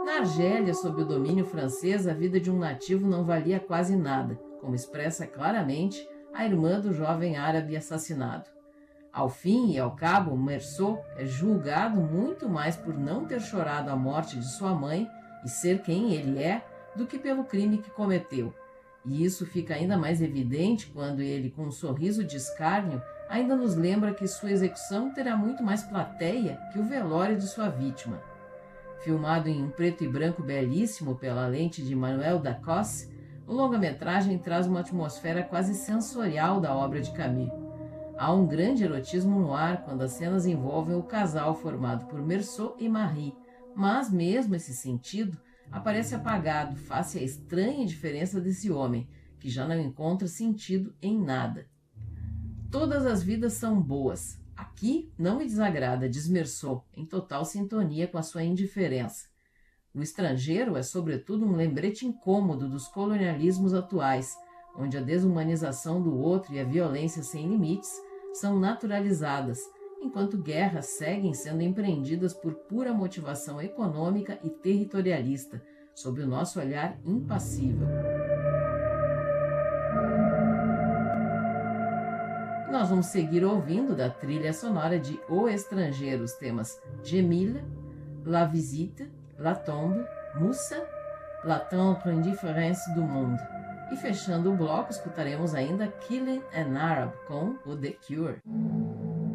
Na Argélia, sob o domínio francês, a vida de um nativo não valia quase nada, como expressa claramente a irmã do jovem árabe assassinado. Ao fim e ao cabo, Meursault é julgado muito mais por não ter chorado a morte de sua mãe e ser quem ele é, do que pelo crime que cometeu. E isso fica ainda mais evidente quando ele, com um sorriso de escárnio, ainda nos lembra que sua execução terá muito mais plateia que o velório de sua vítima. Filmado em um preto e branco belíssimo pela lente de Manuel Dacosse, o longa-metragem traz uma atmosfera quase sensorial da obra de Camus. Há um grande erotismo no ar quando as cenas envolvem o casal formado por Meursault e Marie, mas mesmo esse sentido aparece apagado face à estranha diferença desse homem, que já não encontra sentido em nada. Todas as vidas são boas. Aqui não me desagrada, diz Meursault, em total sintonia com a sua indiferença. O Estrangeiro é, sobretudo, um lembrete incômodo dos colonialismos atuais, onde a desumanização do outro e a violência sem limites são naturalizadas, enquanto guerras seguem sendo empreendidas por pura motivação econômica e territorialista, sob o nosso olhar impassível. Nós vamos seguir ouvindo da trilha sonora de O Estrangeiro os temas Gemila, La Visite, La Tombe, Moussa, La Tendre Indifférence du Monde. E fechando o bloco, escutaremos ainda Killing an Arab com o The Cure.